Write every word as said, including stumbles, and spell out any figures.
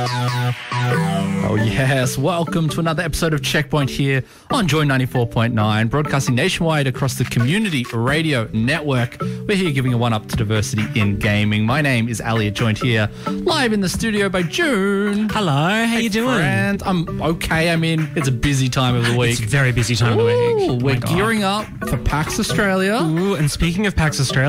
Oh yes, welcome to another episode of Checkpoint here on Joy ninety-four point nine, broadcasting nationwide across the Community Radio Network. We're here giving a one-up to diversity in gaming. My name is Elliot, joined here live in the studio by June. Hello, how hey, you doing? Friend. I'm okay. I mean, it's a busy time of the week. It's a very busy time of the week. Ooh, Oh we're my God. gearing up for PAX Australia. Ooh, and speaking of PAX Australia,